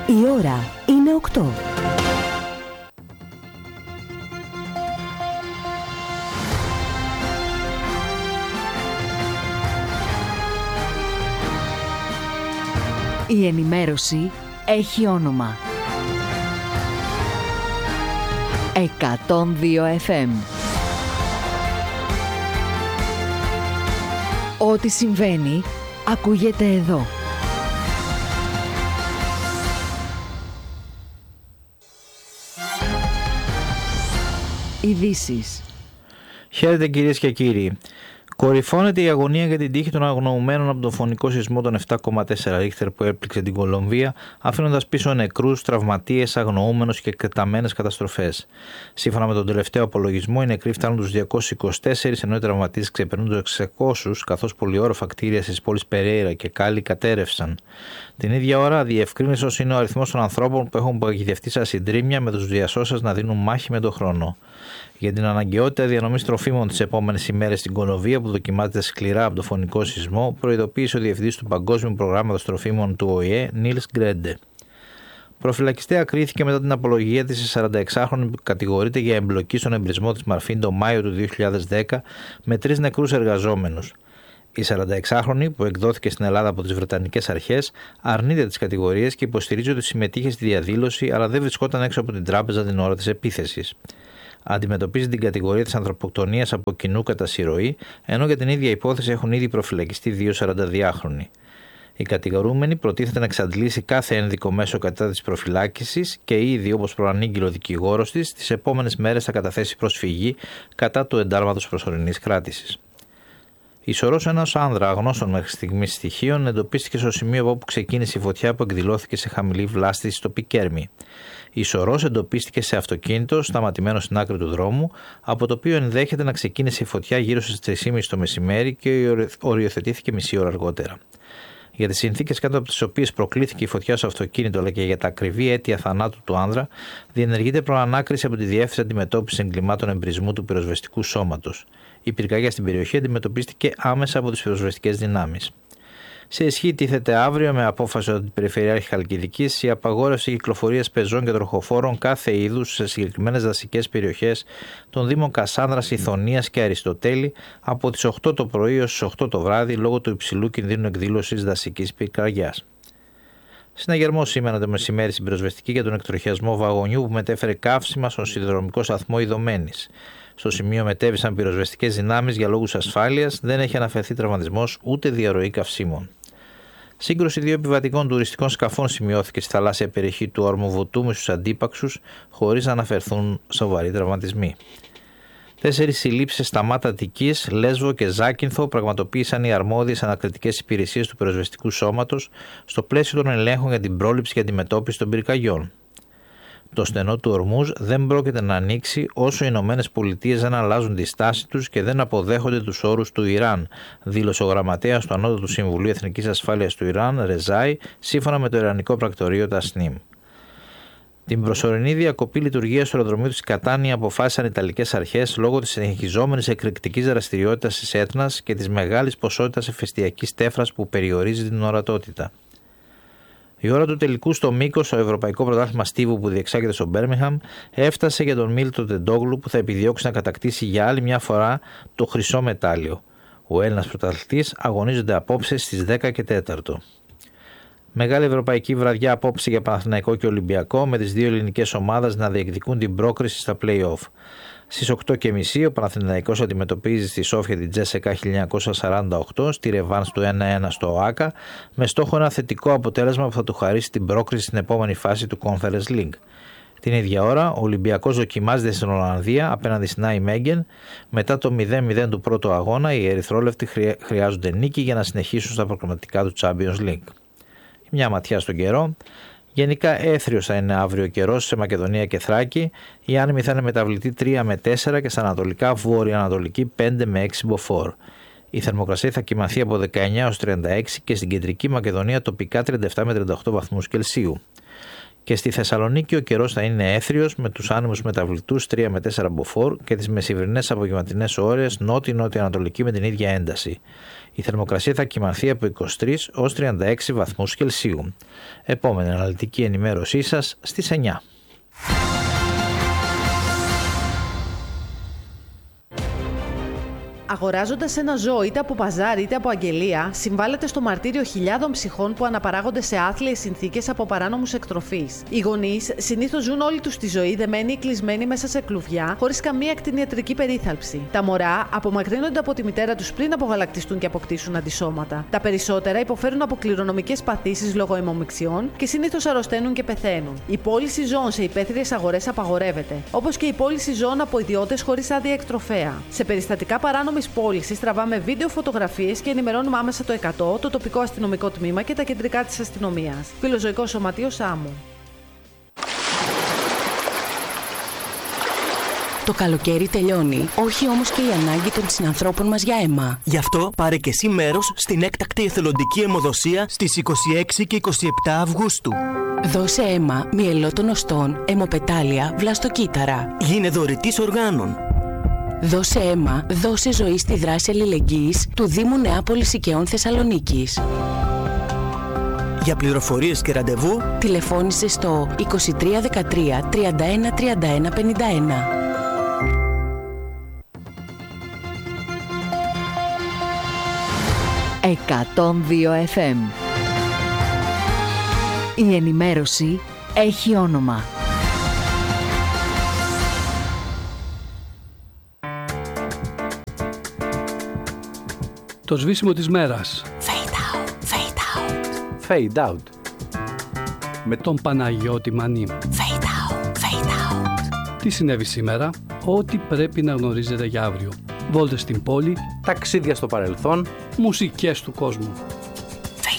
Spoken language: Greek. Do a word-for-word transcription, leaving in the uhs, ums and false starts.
Η ώρα είναι οκτώ. Η ενημέρωση έχει όνομα. εκατόν δύο εφ εμ. Ό,τι συμβαίνει, ακούγεται εδώ. Ειδήσεις. Χαίρετε κυρίες και κύριοι. Κορυφώνεται η αγωνία για την τύχη των αγνοωμένων από τον φωνικό σεισμό των επτά κόμμα τέσσερα ρίχτερ που έπληξε την Κολομβία, αφήνοντας πίσω νεκρούς, τραυματίες, αγνοούμενους και εκτεταμένες καταστροφές. Σύμφωνα με τον τελευταίο απολογισμό, οι νεκροί φτάνουν τους διακόσιους είκοσι τέσσερα, ενώ οι τραυματίες ξεπερνούν τους εξακόσιους, καθώς πολυόροφα κτίρια στις πόλεις Περέιρα και Κάλι κατέρευσαν. Την ίδια ώρα, διευκρίνησε ως είναι ο αριθμός των ανθρώπων που έχουν παγιδευτεί στα συντρίμμια, με τους διασώσας να δίνουν μάχη με τον χρόνο. Για την αναγκαιότητα διανομής τροφίμων τις επόμενες ημέρες στην Κολομβία, που δοκιμάζεται σκληρά από το φωνικό σεισμό, προειδοποίησε ο διευθυντής του Παγκόσμιου Προγράμματος Τροφίμων του Ο Η Ε, Νίλς Γκρέντε. Προφυλακιστέα κρίθηκε μετά την απολογία της η σαρανταεξάχρονη που κατηγορείται για εμπλοκή στον εμπρισμό της Μαρφίν το Μάιο του δύο χιλιάδες δέκα με τρεις νεκρούς εργαζόμενους. Η σαρανταεξάχρονη, που εκδόθηκε στην Ελλάδα από τις Βρετανικές αρχές, αρνείται τις κατηγορίες και υποστηρίζει ότι συμμετείχε στη διαδήλωση, αλλά δεν βρισκόταν έξω από την τράπεζα την ώρα της επίθεσης. Αντιμετωπίζει την κατηγορία της ανθρωποκτονίας από κοινού κατά συρροή, ενώ για την ίδια υπόθεση έχουν ήδη προφυλακιστεί δύο σαρανταδυάχρονοι. Η κατηγορούμενη προτίθεται να εξαντλήσει κάθε ένδικο μέσο κατά της προφυλάκησης και ήδη, όπως προανήγγειλε ο δικηγόρος της, τις επόμενες μέρες θα καταθέσει προσφυγή κατά του εντάλματος προσωρινής κράτησης. Η σωρός ενός άνδρα αγνώστων μέχρι στιγμής στοιχείων εντοπίστηκε στο σημείο από όπου ξεκίνησε η φωτιά που εκδηλώθηκε σε χαμηλή βλάστηση στο Πικέρμι. Η σωρός εντοπίστηκε σε αυτοκίνητο σταματημένο στην άκρη του δρόμου, από το οποίο ενδέχεται να ξεκίνησε η φωτιά γύρω στις τρεις και μισή το μεσημέρι και οριοθετήθηκε μισή ώρα αργότερα. Για τις συνθήκες κάτω από τις οποίες προκλήθηκε η φωτιά στο αυτοκίνητο, αλλά και για τα ακριβή αίτια θανάτου του άνδρα, διενεργείται προανάκριση από τη Διεύθυνση Αντιμετώπισης Εγκλημάτων Εμπρισμού του Πυροσβεστικού Σώματος. Η πυρκαγιά στην περιοχή αντιμετωπίστηκε άμεσα από τις πυροσβεστικές δυνάμεις. Σε ισχύ τίθεται αύριο, με απόφαση του Περιφερειάρχη Χαλκιδικής, η απαγόρευση κυκλοφορίας πεζών και τροχοφόρων κάθε είδους σε συγκεκριμένες δασικές περιοχές των Δήμων Κασάνδρας, Ιθωνίας και Αριστοτέλη από τις οκτώ το πρωί έως τις οκτώ το βράδυ, λόγω του υψηλού κινδύνου εκδήλωσης δασικής πυρκαγιάς. Συναγερμό σήμερα το μεσημέρι στην πυροσβεστική για τον εκτροχιασμό βαγονιού που μετέφερε καύσιμα στον σιδηροδρομικό σταθμό Ιδωμένης. Στο σημείο μετέβησαν πυροσβεστικές δυνάμεις για λόγους ασφάλειας, δεν έχει αναφερθεί τραυματισμός ούτε διαρροή καυσίμων. Σύγκρουση δύο επιβατικών τουριστικών σκαφών σημειώθηκε στη θαλάσσια περιοχή του Όρμου Βοτού με στους αντίπαξους, χωρίς να αναφερθούν σοβαροί τραυματισμοί. Τέσσερις συλλήψεις σε Σταμάτα Αττικής, Λέσβο και Ζάκυνθο πραγματοποίησαν οι αρμόδιες ανακριτικές υπηρεσίες του πυροσβεστικού σώματος στο πλαίσιο των ελέγχων για την πρόληψη και αντιμετώπιση των πυρκαγιών. Το στενό του Ορμούζ δεν πρόκειται να ανοίξει όσο οι Ηνωμένες Πολιτείες δεν αλλάζουν τη στάση τους και δεν αποδέχονται τους όρους του Ιράν, δήλωσε ο γραμματέας του Ανώτατου Συμβουλίου Εθνικής Ασφάλειας του Ιράν, Ρεζάι, σύμφωνα με το Ιρανικό πρακτορείο Τασνίμ. Την προσωρινή διακοπή λειτουργίας του αεροδρομίου της Κατάνια αποφάσισαν οι Ιταλικές αρχές λόγω της συνεχιζόμενης εκρηκτικής δραστηριότητας της Έτνας και της μεγάλης ποσότητας εφεστιακής τέφρας που περιορίζει την ορατότητα. Η ώρα του τελικού στο μήκος, στο Ευρωπαϊκό Πρωτάθλημα Στίβου που διεξάγεται στο Μπέρμιγχαμ, έφτασε για τον Μίλτο Τεντόγλου που θα επιδιώξει να κατακτήσει για άλλη μια φορά το χρυσό μετάλλιο. Ο Έλληνας πρωταθλητής αγωνίζεται απόψε στις δέκα και τέσσερα. Μεγάλη ευρωπαϊκή βραδιά απόψε για Παναθηναϊκό και Ολυμπιακό, με τις δύο ελληνικές ομάδες να διεκδικούν την πρόκριση στα play-off. Στις οκτώ και μισή ο Παναθηναϊκός αντιμετωπίζει στη Σόφια την Τζέσσεκα χίλια εννιακόσια σαράντα οκτώ στη ρεβάνς του ένα ένα στο ΟΑΚΑ, με στόχο ένα θετικό αποτέλεσμα που θα του χαρίσει την πρόκριση στην επόμενη φάση του Conference League. Την ίδια ώρα, ο Ολυμπιακός δοκιμάζεται στην Ολλανδία απέναντι στην Nijmegen. Μετά το μηδέν μηδέν του πρώτου αγώνα, οι ερυθρόλευτοι χρειάζονται νίκη για να συνεχίσουν στα προκριματικά του Champions League. Μια ματιά στον καιρό. Γενικά έθριος θα είναι αύριο ο καιρός σε Μακεδονία και Θράκη. Η άνεμη θα είναι μεταβλητή τρία με τέσσερα και στα ανατολικά βόρεια-ανατολική πέντε με έξι μποφόρ. Η θερμοκρασία θα κυμανθεί από δεκαεννιά έως τριάντα έξι και στην κεντρική Μακεδονία τοπικά τριάντα επτά με τριάντα οκτώ βαθμούς Κελσίου. Και στη Θεσσαλονίκη ο καιρός θα είναι έθριος με τους άνεμους μεταβλητούς τρία με τέσσερα μποφόρ και τις μεσημβρινές απογευματινές ώρες νότιο-νότιο-ανατολική με την ίδια ένταση. Η θερμοκρασία θα κυμανθεί από είκοσι τρεις έως τριάντα έξι βαθμούς Κελσίου. Επόμενη αναλυτική ενημέρωσή σας στις εννιά. Αγοράζοντας ένα ζώο είτε από παζάρι είτε από αγγελία, συμβάλλεται στο μαρτύριο χιλιάδων ψυχών που αναπαράγονται σε άθλιες συνθήκες από παράνομους εκτροφείς. Οι γονείς συνήθως ζουν όλη τους τη ζωή δεμένοι ή κλεισμένοι μέσα σε κλουβιά, χωρίς καμία κτηνιατρική περίθαλψη. Τα μωρά απομακρύνονται από τη μητέρα τους πριν απογαλακτιστούν και αποκτήσουν αντισώματα. Τα περισσότερα υποφέρουν από κληρονομικές παθήσεις λόγω αιμομιξιών και συνήθως αρρωσταίνουν και πεθαίνουν. Η πώληση ζώων σε υπαίθριες αγορές απαγορεύεται, όπως και η πώληση ζώων από ιδιώτες χωρίς άδεια εκτροφέα. Σε περιστατικά παράνομης πώλησης τραβάμε βίντεο, φωτογραφίες και ενημερώνουμε άμεσα το εκατό, το τοπικό αστυνομικό τμήμα και τα κεντρικά της αστυνομίας. Φιλοζωικό Σωματείο Σάμου. Το καλοκαίρι τελειώνει, όχι όμως και η ανάγκη των συνανθρώπων μας για αίμα. Γι' αυτό πάρε και εσύ μέρος στην έκτακτη εθελοντική αιμοδοσία στις είκοσι έξι και είκοσι επτά Αυγούστου. Δώσε αίμα μυελότων οστών, αιμοπετάλια, βλαστοκύτταρα. Γίνε δωρητής οργάνων. Δώσε αίμα, δώσε ζωή στη δράση αλληλεγγύης του Δήμου Νεάπολης Οικαιών Θεσσαλονίκης. Για πληροφορίες και ραντεβού, τηλεφώνησε στο είκοσι τρία δεκατρία τριάντα ένα τριάντα ένα πενήντα ένα. εκατόν δύο εφ εμ. Η ενημέρωση έχει όνομα. Το σβήσιμο της μέρας. Fade out, fade out. Fade out. Με τον Παναγιώτη Μανή. Fade out, fade out. Τι συνέβη σήμερα? Ό,τι πρέπει να γνωρίζετε για αύριο. Βόλτες στην πόλη. Ταξίδια στο παρελθόν. Μουσικές του κόσμου.